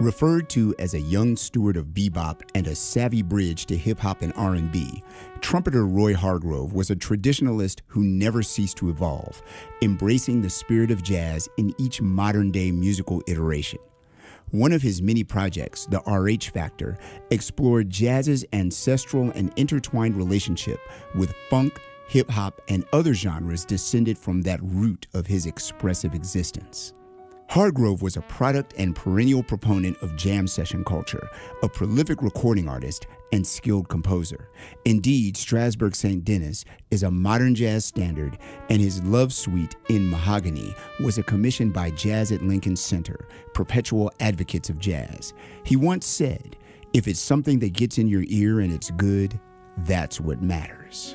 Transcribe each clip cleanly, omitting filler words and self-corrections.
Referred to as a young steward of bebop and a savvy bridge to hip-hop and R&B, trumpeter Roy Hargrove was a traditionalist who never ceased to evolve, embracing the spirit of jazz in each modern-day musical iteration. One of his many projects, The RH Factor, explored jazz's ancestral and intertwined relationship with funk, hip-hop, and other genres descended from that root of his expressive existence. Hargrove was a product and perennial proponent of jam session culture, a prolific recording artist and skilled composer. Indeed, Strasberg St. Denis is a modern jazz standard, and his Love Suite in Mahogany was a commission by Jazz at Lincoln Center, perpetual advocates of jazz. He once said, "If it's something that gets in your ear and it's good, that's what matters."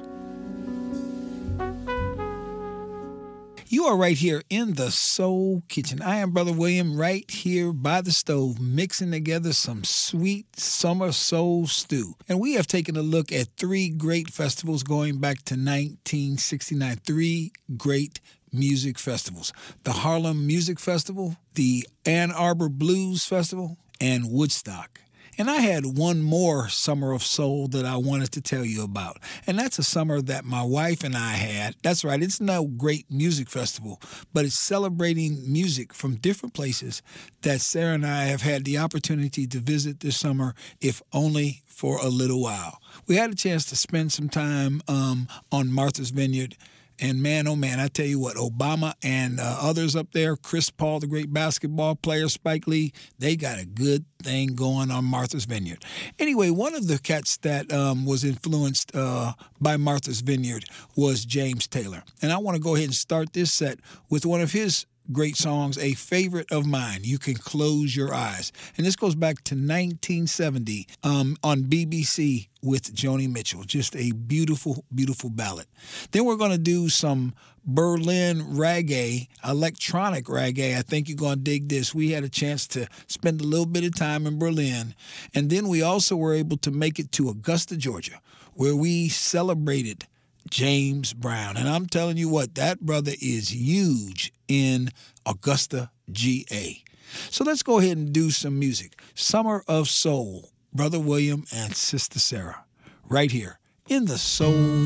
You are right here in the Soul Kitchen. I am Brother William right here by the stove mixing together some sweet summer soul stew. And we have taken a look at three great festivals going back to 1969. Three great music festivals. The Harlem Music Festival, the Ann Arbor Blues Festival, and Woodstock. And I had one more Summer of Soul that I wanted to tell you about. And that's a summer that my wife and I had. That's right, it's no great music festival, but it's celebrating music from different places that Sarah and I have had the opportunity to visit this summer, if only for a little while. We had a chance to spend some time on Martha's Vineyard. And man, oh man, I tell you what, Obama and others up there, Chris Paul, the great basketball player, Spike Lee, they got a good thing going on Martha's Vineyard. Anyway, one of the cats that was influenced by Martha's Vineyard was James Taylor. And I want to go ahead and start this set with one of his great songs, a favorite of mine, You Can Close Your Eyes. And this goes back to 1970 on BBC with Joni Mitchell. Just a beautiful, beautiful ballad. Then we're going to do some Berlin reggae, electronic reggae. I think you're going to dig this. We had a chance to spend a little bit of time in Berlin. And then we also were able to make it to Augusta, Georgia, where we celebrated James Brown. And I'm telling you what, that brother is huge in Augusta, GA. So let's go ahead and do some music. Summer of Soul, Brother William and Sister Sarah, right here in the Soul